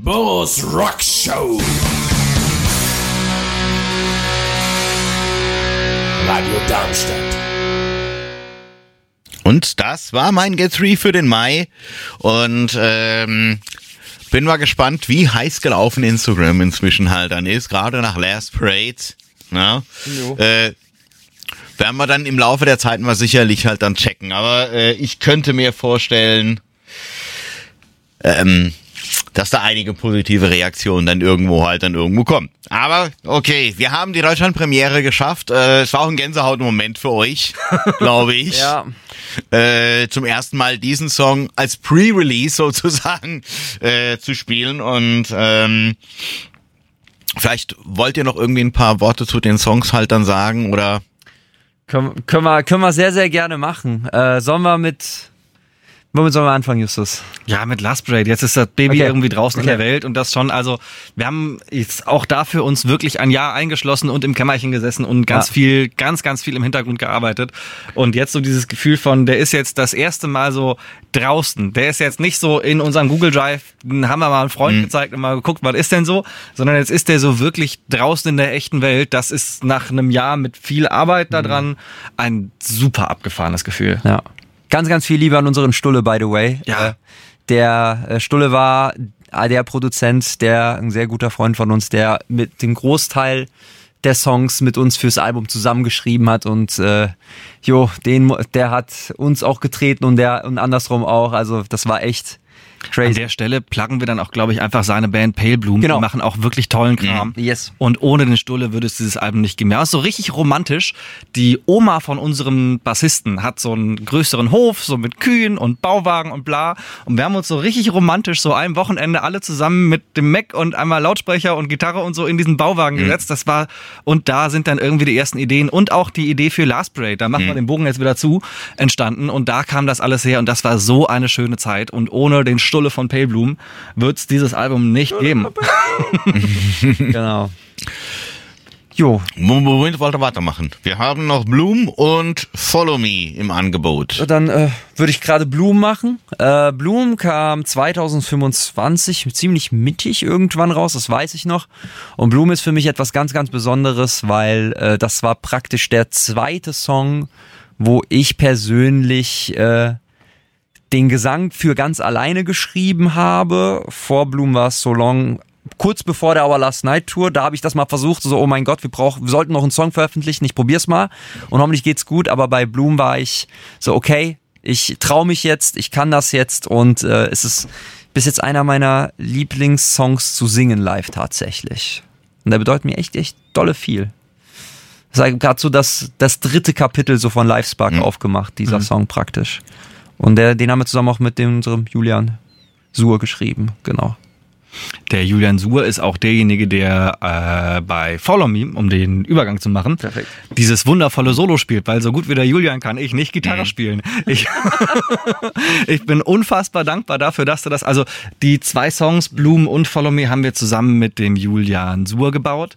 Bo's Rock Show. Radio Darmstadt. Und das war mein Get 3 für den Mai. Und bin mal gespannt, wie heiß gelaufen Instagram inzwischen halt dann ist. Gerade nach Last Parade. Ja. Werden wir dann im Laufe der Zeit mal sicherlich halt dann checken. Aber ich könnte mir vorstellen, dass da einige positive Reaktionen dann irgendwo kommen. Aber okay, wir haben die Deutschland-Premiere geschafft. Es war auch ein Gänsehaut-Moment für euch, glaube ich. Ja. Zum ersten Mal diesen Song als Pre-Release sozusagen zu spielen. Und vielleicht wollt ihr noch irgendwie ein paar Worte zu den Songs halt dann sagen, oder? Können wir sehr, sehr gerne machen. Womit sollen wir anfangen, Justus? Ja, mit Last Parade. Jetzt ist das Baby irgendwie draußen in der Welt und das schon, also wir haben jetzt auch dafür uns wirklich ein Jahr eingeschlossen und im Kämmerchen gesessen und ganz viel im Hintergrund gearbeitet. Und jetzt so dieses Gefühl von, der ist jetzt das erste Mal so draußen. Der ist jetzt nicht so in unserem Google Drive, den haben wir mal einen Freund gezeigt und mal geguckt, was ist denn so, sondern jetzt ist der so wirklich draußen in der echten Welt. Das ist nach einem Jahr mit viel Arbeit da dran ein super abgefahrenes Gefühl. Ja. Ganz, ganz viel Liebe an unseren Stulle, by the way. Ja. Der Stulle war der Produzent, ein sehr guter Freund von uns, der mit dem Großteil der Songs mit uns fürs Album zusammengeschrieben hat und der hat uns auch getreten und andersrum auch. Also das war echt crazy. An der Stelle pluggen wir dann auch, glaube ich, einfach seine Band Pale Bloom. Genau. Die machen auch wirklich tollen Kram. Yes. Und ohne den Stulle würde es dieses Album nicht geben. Ja, ist so richtig romantisch. Die Oma von unserem Bassisten hat so einen größeren Hof, so mit Kühen und Bauwagen und bla. Und wir haben uns so richtig romantisch so ein Wochenende alle zusammen mit dem Mac und einmal Lautsprecher und Gitarre und so in diesen Bauwagen gesetzt. Und da sind dann irgendwie die ersten Ideen und auch die Idee für Last Parade. Da machen wir den Bogen jetzt wieder zu, entstanden. Und da kam das alles her und das war so eine schöne Zeit. Und ohne den Stulle von Pale Bloom wird es dieses Album nicht geben. Genau. Jo. Moment, wollte weitermachen. Wir haben noch Bloom und Follow Me im Angebot. Dann würde ich gerade Bloom machen. Bloom kam 2025 ziemlich mittig irgendwann raus, das weiß ich noch. Und Bloom ist für mich etwas ganz, ganz Besonderes, weil das war praktisch der zweite Song, wo ich persönlich den Gesang für ganz alleine geschrieben habe. Vor Bloom war es So Long, kurz bevor der Our Last Night Tour, da habe ich das mal versucht, so, oh mein Gott, wir sollten noch einen Song veröffentlichen, ich probier's mal und hoffentlich geht's gut, aber bei Bloom war ich so, okay, ich traue mich jetzt, ich kann das jetzt und es ist bis jetzt einer meiner Lieblingssongs zu singen live tatsächlich. Und der bedeutet mir echt, echt dolle viel. Das ist gerade so das dritte Kapitel so von Livespark aufgemacht, dieser Song praktisch. Und den haben wir zusammen auch mit unserem Julian Suhr geschrieben, genau. Der Julian Suhr ist auch derjenige, der bei Follow Me, um den Übergang zu machen, perfekt, dieses wundervolle Solo spielt, weil so gut wie der Julian kann ich nicht Gitarre spielen. Ich bin unfassbar dankbar dafür, dass du das, also die zwei Songs, Bloom und Follow Me, haben wir zusammen mit dem Julian Suhr gebaut.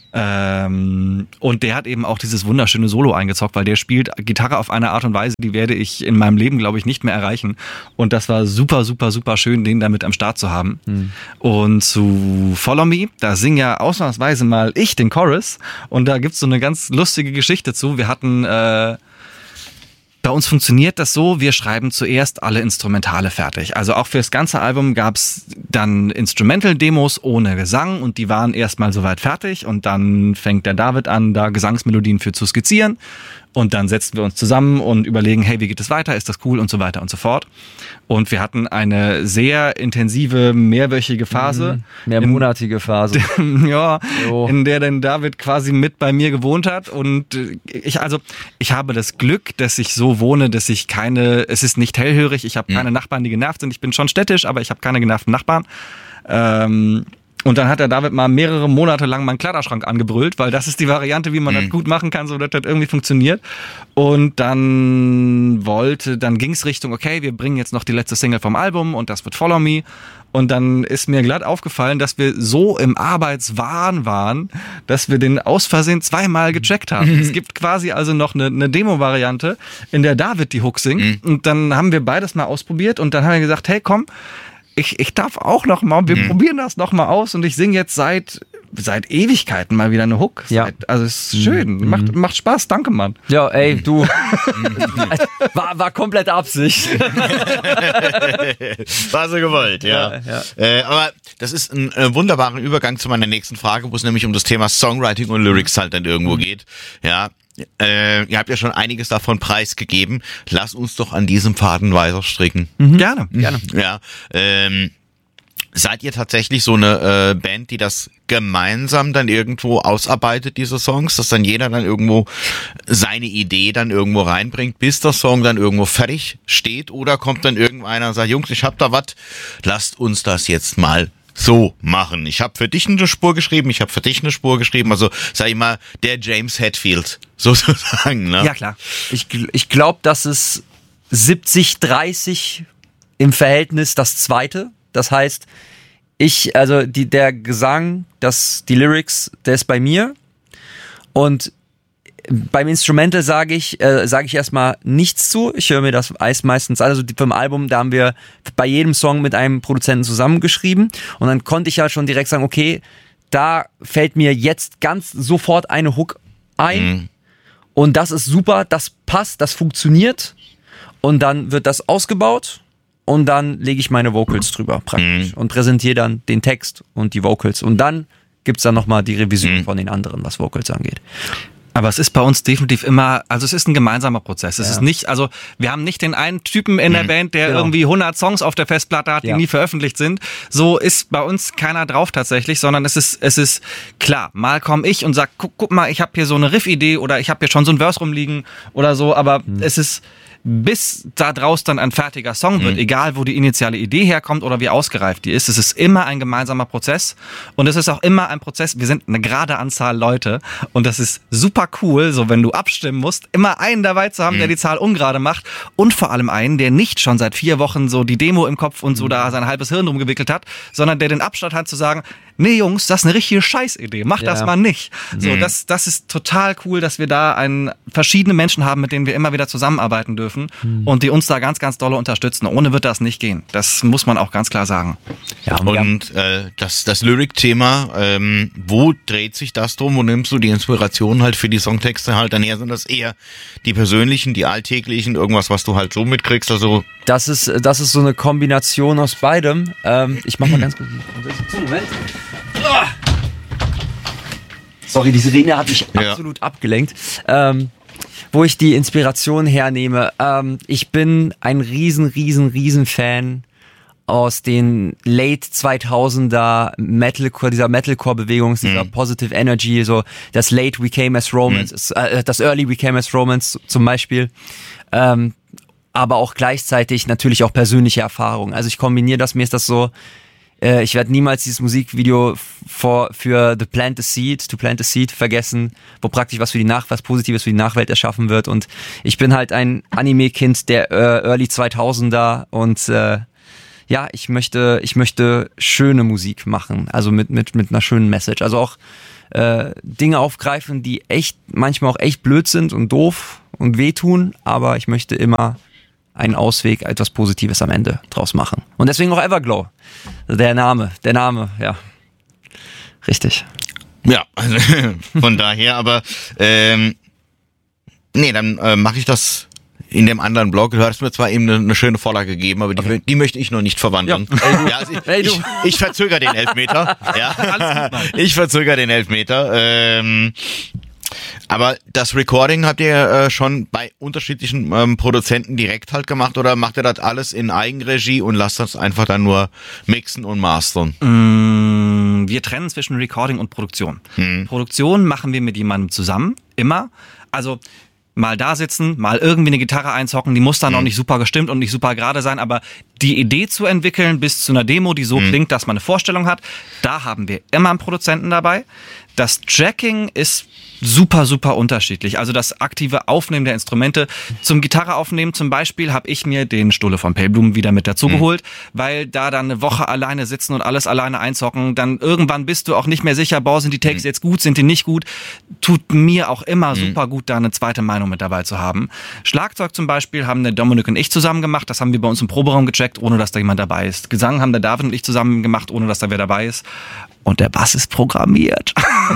Und der hat eben auch dieses wunderschöne Solo eingezockt, weil der spielt Gitarre auf eine Art und Weise, die werde ich in meinem Leben, glaube ich, nicht mehr erreichen. Und das war super, super, super schön, den damit am Start zu haben. Und zu Follow Me, da singe ja ausnahmsweise mal ich den Chorus. Und da gibt's so eine ganz lustige Geschichte zu. Wir hatten bei uns funktioniert das so, wir schreiben zuerst alle Instrumentale fertig. Also auch für das ganze Album gab's dann Instrumental-Demos ohne Gesang und die waren erstmal soweit fertig und dann fängt der David an, da Gesangsmelodien für zu skizzieren und dann setzen wir uns zusammen und überlegen, hey, wie geht es weiter, ist das cool und so weiter und so fort. Und wir hatten eine sehr intensive, mehrwöchige Phase. Mehrmonatige Phase. Ja, in der dann David quasi mit bei mir gewohnt hat und ich habe das Glück, dass ich so wohne, dass ich es ist nicht hellhörig, ich habe keine Nachbarn, die genervt sind, ich bin schon städtisch, aber ich habe keine genervten Nachbarn. Und dann hat der David mal mehrere Monate lang meinen Kleiderschrank angebrüllt, weil das ist die Variante, wie man das gut machen kann, so dass das irgendwie funktioniert. Und dann ging es Richtung, okay, wir bringen jetzt noch die letzte Single vom Album und das wird Follow Me. Und dann ist mir glatt aufgefallen, dass wir so im Arbeitswahn waren, dass wir den aus Versehen zweimal gecheckt haben. Es gibt quasi also noch eine Demo-Variante, in der David die Hook singt. Und dann haben wir beides mal ausprobiert und dann haben wir gesagt, hey komm, ich darf auch noch mal, wir probieren das noch mal aus und ich singe jetzt seit Ewigkeiten mal wieder eine Hook. Ja. Also es ist schön, macht Spaß, danke Mann. Ja, ey, du. war komplett Absicht. War so gewollt, ja. Aber das ist ein wunderbarer Übergang zu meiner nächsten Frage, wo es nämlich um das Thema Songwriting und Lyrics halt dann irgendwo geht. Ja. Ihr habt ja schon einiges davon preisgegeben. Lass uns doch an diesem Faden weiter stricken. Gerne. Ja. Seid ihr tatsächlich so eine Band, die das gemeinsam dann irgendwo ausarbeitet, diese Songs, dass dann jeder dann irgendwo seine Idee dann irgendwo reinbringt, bis der Song dann irgendwo fertig steht? Oder kommt dann irgendeiner und sagt, Jungs, ich hab da was, lasst uns das jetzt mal so machen. Ich habe für dich eine Spur geschrieben, ich habe für dich eine Spur geschrieben, also sag ich mal, der James Hetfield sozusagen. Ne? Ja, klar. Ich glaube, dass es 70-30 im Verhältnis das Zweite. Das heißt, der Gesang, die Lyrics, der ist bei mir. Und beim Instrumental sage ich erstmal nichts zu. Ich höre mir das meistens an. Also beim Album, da haben wir bei jedem Song mit einem Produzenten zusammengeschrieben. Und dann konnte ich ja schon direkt sagen, okay, da fällt mir jetzt ganz sofort eine Hook ein. Und das ist super, das passt, das funktioniert. Und dann wird das ausgebaut. Und dann lege ich meine Vocals drüber praktisch und präsentiere dann den Text und die Vocals. Und dann gibt's dann nochmal die Revision von den anderen, was Vocals angeht. Aber es ist bei uns definitiv immer, also es ist ein gemeinsamer Prozess. Es ist nicht, also wir haben nicht den einen Typen in der Band, der irgendwie 100 Songs auf der Festplatte hat, die nie veröffentlicht sind. So ist bei uns keiner drauf tatsächlich, sondern es ist klar, mal komme ich und sag, guck mal, ich habe hier so eine Riff-Idee oder ich habe hier schon so ein Verse rumliegen oder so, aber es ist, bis da draus dann ein fertiger Song wird, egal wo die initiale Idee herkommt oder wie ausgereift die ist, es ist immer ein gemeinsamer Prozess und es ist auch immer ein Prozess, wir sind eine gerade Anzahl Leute und das ist super cool, so wenn du abstimmen musst, immer einen dabei zu haben, der die Zahl ungerade macht und vor allem einen, der nicht schon seit 4 Wochen so die Demo im Kopf und so da sein halbes Hirn drum gewickelt hat, sondern der den Abstand hat zu sagen, nee Jungs, das ist eine richtige Scheißidee, mach das mal nicht. So, das ist total cool, dass wir da verschiedene Menschen haben, mit denen wir immer wieder zusammenarbeiten dürfen und die uns da ganz, ganz dolle unterstützen. Ohne wird das nicht gehen. Das muss man auch ganz klar sagen. Ja, und das Lyric-Thema, wo dreht sich das drum? Wo nimmst du die Inspiration halt für die Songtexte halt dann her? Sind das eher die persönlichen, die alltäglichen, irgendwas, was du halt so mitkriegst? Also das ist so eine Kombination aus beidem. Ich mach mal ganz kurz. Moment. Sorry, die Sirene hat mich absolut abgelenkt. Wo ich die Inspiration hernehme. Ich bin ein riesen Fan aus den Late 2000er Metalcore, dieser Metalcore-Bewegung, dieser Positive Energy, so das Late We Came As Romance, das Early We Came As Romance zum Beispiel. Aber auch gleichzeitig natürlich auch persönliche Erfahrungen. Also ich kombiniere das, mir ist das so, ich werde niemals dieses Musikvideo für To Plant a Seed vergessen, wo praktisch was Positives für die Nachwelt erschaffen wird. Und ich bin halt ein Anime-Kind der Early 2000er und ich möchte schöne Musik machen, also mit einer schönen Message. Also auch Dinge aufgreifen, die manchmal auch echt blöd sind und doof und wehtun, aber ich möchte immer einen Ausweg, etwas Positives am Ende draus machen. Und deswegen auch Everglow. Der Name, ja. Richtig. Ja, also von daher, aber dann mache ich das in dem anderen Blog. Du hast mir zwar eben eine schöne Vorlage gegeben, aber die möchte ich noch nicht verwandeln. Ja. Ich verzögere den Elfmeter. Ja. Ich verzögere den Elfmeter. Aber das Recording habt ihr schon bei unterschiedlichen Produzenten direkt halt gemacht oder macht ihr das alles in Eigenregie und lasst das einfach dann nur mixen und mastern? Wir trennen zwischen Recording und Produktion. Produktion machen wir mit jemandem zusammen, immer. Also mal da sitzen, mal irgendwie eine Gitarre einzocken, die muss dann auch nicht super gestimmt und nicht super gerade sein, aber die Idee zu entwickeln bis zu einer Demo, die so klingt, dass man eine Vorstellung hat, da haben wir immer einen Produzenten dabei. Das Tracking ist super unterschiedlich. Also das aktive Aufnehmen der Instrumente. Zum Gitarre aufnehmen zum Beispiel habe ich mir den Stulle von Pale Bloom wieder mit dazu geholt, weil da dann eine Woche alleine sitzen und alles alleine einzocken, dann irgendwann bist du auch nicht mehr sicher, sind die Takes jetzt gut, sind die nicht gut. Tut mir auch immer super gut, da eine zweite Meinung mit dabei zu haben. Schlagzeug zum Beispiel haben der Dominik und ich zusammen gemacht, das haben wir bei uns im Proberaum gecheckt Track, ohne dass da jemand dabei ist. Gesang haben der David und ich zusammen gemacht, ohne dass da wer dabei ist. Und der Bass ist programmiert.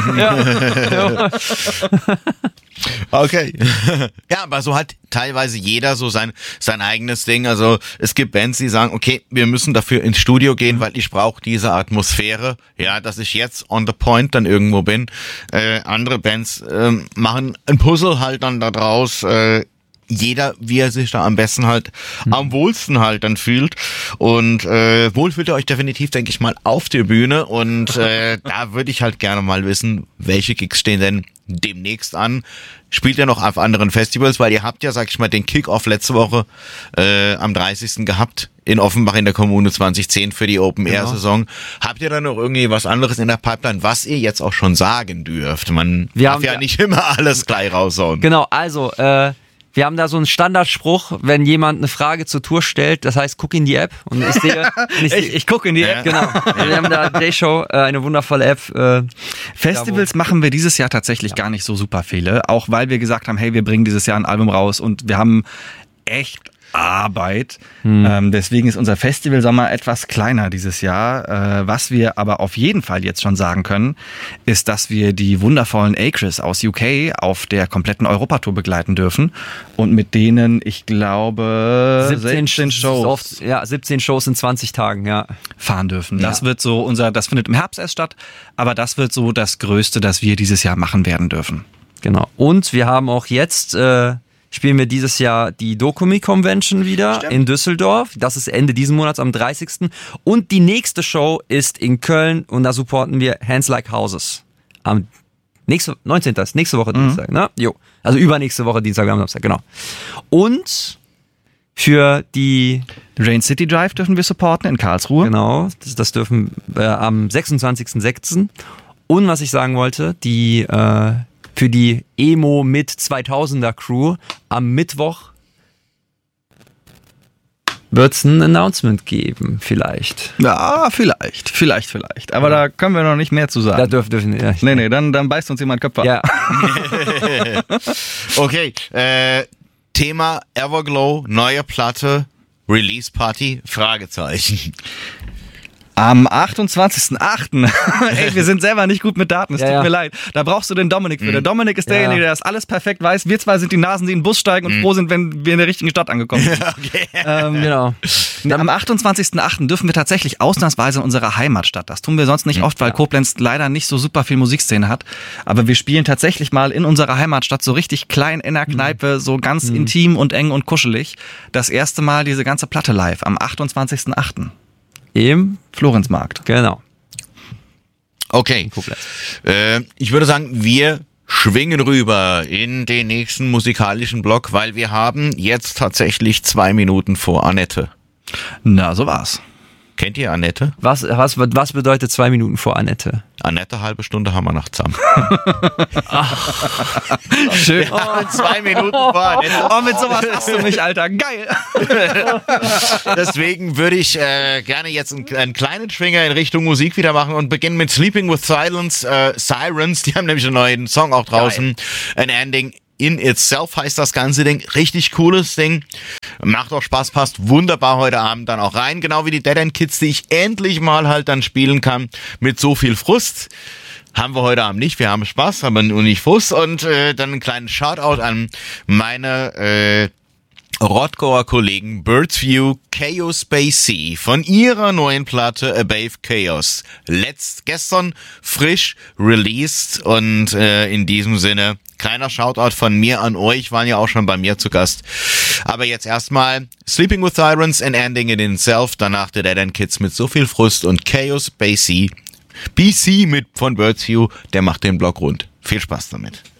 Ja. Okay. Ja, aber so hat teilweise jeder so sein eigenes Ding. Also es gibt Bands, die sagen, okay, wir müssen dafür ins Studio gehen, weil ich brauche diese Atmosphäre, ja, dass ich jetzt on the point dann irgendwo bin. Andere Bands machen ein Puzzle halt dann da draus, jeder, wie er sich da am besten halt, am wohlsten halt dann fühlt. Und wohl fühlt ihr euch definitiv, denke ich mal, auf der Bühne. Und da würde ich halt gerne mal wissen, welche Gigs stehen denn demnächst an. Spielt ihr noch auf anderen Festivals? Weil ihr habt ja, sag ich mal, den Kick-Off letzte Woche am 30. gehabt in Offenbach in der Kommune 2010 für die Open-Air-Saison. Habt ihr da noch irgendwie was anderes in der Pipeline, was ihr jetzt auch schon sagen dürft? Man darf ja nicht immer alles gleich raushauen. Genau, also wir haben da so einen Standardspruch, wenn jemand eine Frage zur Tour stellt, das heißt, guck in die App. Und ich sehe, Ich gucke in die App. genau. Wir haben da Dayshow, eine wundervolle App. Festivals machen wir dieses Jahr tatsächlich gar nicht so super viele, auch weil wir gesagt haben, hey, wir bringen dieses Jahr ein Album raus und wir haben echt Arbeit. Deswegen ist unser Festivalsommer etwas kleiner dieses Jahr. Was wir aber auf jeden Fall jetzt schon sagen können, ist, dass wir die wundervollen Acres aus UK auf der kompletten Europatour begleiten dürfen und mit denen, ich glaube, 17 Shows. 17 Shows in 20 Tagen, ja. Fahren dürfen. Das wird so das findet im Herbst erst statt, aber das wird so das Größte, das wir dieses Jahr machen werden dürfen. Genau. Und wir haben auch jetzt spielen wir dieses Jahr die Dokumi Convention wieder in Düsseldorf. Das ist Ende diesen Monats am 30. Und die nächste Show ist in Köln und da supporten wir Hands Like Houses. Am 19. ist nächste Woche Dienstag, ne? Jo. Also übernächste Woche Dienstag am Samstag, genau. Und für die Rain City Drive dürfen wir supporten in Karlsruhe. Genau, das dürfen am 26.06. Und was ich sagen wollte, die für die Emo mit 2000er Crew am Mittwoch wird es ein Announcement geben, vielleicht. Ja, vielleicht. Aber da können wir noch nicht mehr zu sagen. Da dürfen ja. Nee, dann beißt uns jemand Köpfe ab. Ja. Okay, Thema Everglow, neue Platte, Release Party, Fragezeichen. Am 28.08. Ey, wir sind selber nicht gut mit Daten, es tut mir leid. Da brauchst du den Dominik für. Der Dominik ist derjenige, der das alles perfekt weiß. Wir zwei sind die Nasen, die in den Bus steigen und froh sind, wenn wir in der richtigen Stadt angekommen sind. Okay. Genau. Am 28.08. dürfen wir tatsächlich ausnahmsweise in unserer Heimatstadt. Das tun wir sonst nicht oft, weil Koblenz leider nicht so super viel Musikszene hat. Aber wir spielen tatsächlich mal in unserer Heimatstadt so richtig klein in der Kneipe, so ganz intim und eng und kuschelig. Das erste Mal diese ganze Platte live am 28.08. Im Florenzmarkt. Genau. Okay. Ich würde sagen, wir schwingen rüber in den nächsten musikalischen Block, weil wir haben jetzt tatsächlich 2 Minuten vor Annette. Na, so war's. Kennt ihr Annette? Was bedeutet 2 Minuten vor Annette? Annette, halbe Stunde haben wir noch zusammen. Schön. Ja, 2 Minuten vor Annette. Oh, mit sowas hast du mich, Alter. Geil. Deswegen würde ich gerne jetzt einen kleinen Schwinger in Richtung Musik wieder machen und beginnen mit Sleeping with Sirens. Die haben nämlich einen neuen Song auch draußen. Geil. An Ending in Itself heißt das ganze Ding. Richtig cooles Ding. Macht auch Spaß, passt wunderbar heute Abend dann auch rein. Genau wie die Dead End Kids, die ich endlich mal halt dann spielen kann mit so viel Frust. Haben wir heute Abend nicht. Wir haben Spaß, aber nur nicht Frust. Und dann einen kleinen Shoutout an meine Rottgauer-Kollegen Birds View, Chaos Spacey von ihrer neuen Platte Above Chaos. Gestern frisch released und in diesem Sinne kleiner Shoutout von mir an euch, waren ja auch schon bei mir zu Gast. Aber jetzt erstmal Sleeping with Sirens and Ending in Itself, danach The Dead End Kids mit so viel Frust und Chaos Spacey, BC von Birds View, der macht den Block rund. Viel Spaß damit.